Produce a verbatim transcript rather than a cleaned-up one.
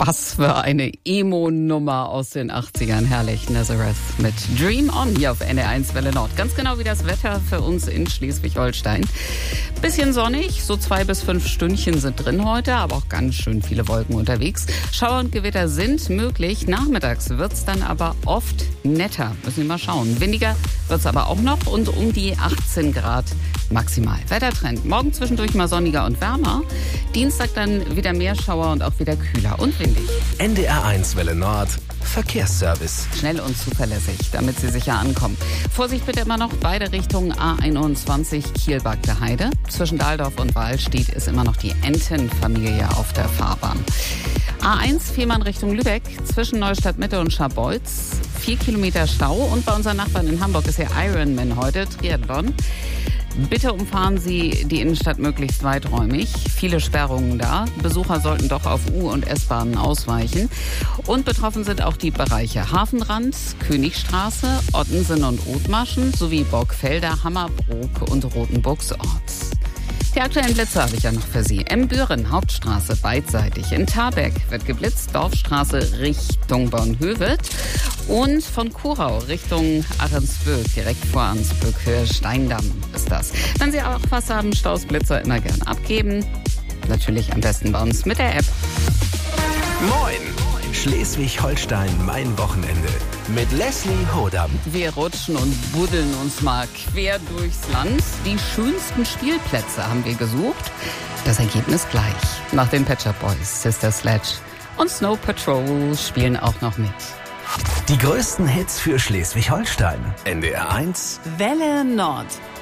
Was für eine Emo-Nummer aus den achtzigern. Herrlich, Nazareth mit Dream On hier auf N D R eins Welle Nord. Ganz genau wie das Wetter für uns in Schleswig-Holstein. Bisschen sonnig, so zwei bis fünf Stündchen sind drin heute, aber auch ganz schön viele Wolken unterwegs. Schauer und Gewitter sind möglich. Nachmittags wird's dann aber oft netter. Müssen wir mal schauen. Windiger wird's aber auch noch und um die achtzehn Grad maximal. Wettertrend. Morgen zwischendurch mal sonniger und wärmer. Dienstag dann wieder mehr Schauer und auch wieder kühler und windig. N D R eins Welle Nord. Verkehrsservice. Schnell und zuverlässig, damit Sie sicher ankommen. Vorsicht bitte immer noch beide Richtungen A einundzwanzig Kiel-Bagde Heide. Zwischen Dahldorf und Wahlstedt ist immer noch die Entenfamilie auf der Fahrbahn. A eins Fehmarn Richtung Lübeck zwischen Neustadt Mitte und Scharbeutz. Vier Kilometer Stau und bei unseren Nachbarn in Hamburg ist ja Ironman heute, Triathlon. Bitte umfahren Sie die Innenstadt möglichst weiträumig. Viele Sperrungen da. Besucher sollten doch auf U- und S-Bahnen ausweichen. Und betroffen sind auch die Bereiche Hafenrand, Königstraße, Ottensen und Othmarschen sowie Borgfelder, Hammerbrook und Rotenburgsort. Die aktuellen Blitze habe ich ja noch für Sie. Embüren, Hauptstraße, beidseitig. In Tarbeck wird geblitzt, Dorfstraße Richtung Bornhöved. Und von Kurau Richtung Ahrensböck, direkt vor Ahrensböck, Höhe Steindamm ist das. Wenn Sie auch was haben, Stausblitzer immer gern abgeben. Natürlich am besten bei uns mit der App. Moin! Schleswig-Holstein, mein Wochenende. Mit Leslie Hodam. Wir rutschen und buddeln uns mal quer durchs Land. Die schönsten Spielplätze haben wir gesucht. Das Ergebnis gleich. Nach den Pet Shop Boys, Sister Sledge und Snow Patrol spielen auch noch mit. Die größten Hits für Schleswig-Holstein. N D R eins Welle Nord.